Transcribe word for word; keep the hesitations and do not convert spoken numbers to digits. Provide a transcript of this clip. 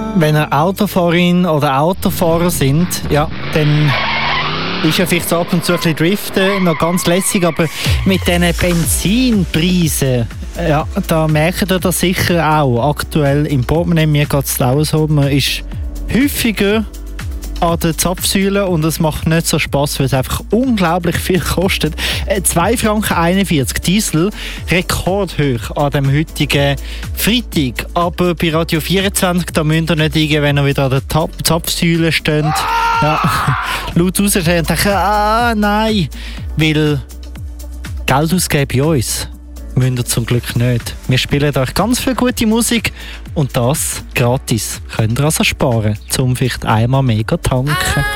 Wenn ihr Autofahrerin oder Autofahrer sind, ja, dann ist ja vielleicht so ab und zu ein bisschen Driften noch ganz lässig, aber mit diesen Benzinpreisen, ja, da merkt ihr das sicher auch. Aktuell im Portemonnaie, mir geht es auch so, man ist häufiger an der Zapfsäule und es macht nicht so Spass, weil es einfach unglaublich viel kostet. zwei Franken einundvierzig Diesel, rekordhoch an dem heutigen Freitag. Aber bei Radio vierundzwanzig, da müsst ihr nicht irgendwie, wenn ihr wieder an der Tap- Zapfsäule steht, ja, laut rausstehen und denken, ah nein, weil Geld ausgeben bei uns müsst ihr zum Glück nicht. Wir spielen euch ganz viel gute Musik und das gratis. Könnt ihr also sparen, um vielleicht einmal mega tanken.